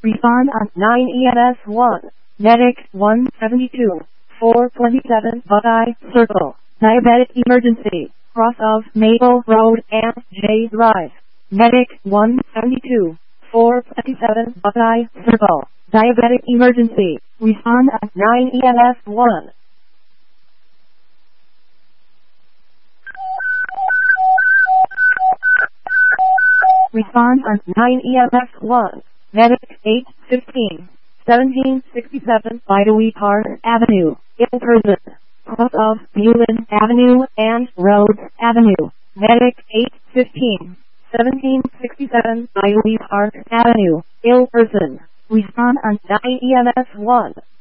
Respond on 9 EMS 1. Medic 172. 427 Buckeye Circle. Diabetic emergency. Cross of Maple Road and J Drive. Medic 172. 427 Buckeye Circle. Diabetic emergency. Respond at 9 EMS 1. Respond on 9 EMS 1. Medic 815. 1767 Bidewee Park Avenue. In person. Cross of Bulin Avenue and Rhodes Avenue. Medic 815. 1767 Bidewee Park Avenue. Ill person. Respond on 9 EMS 1.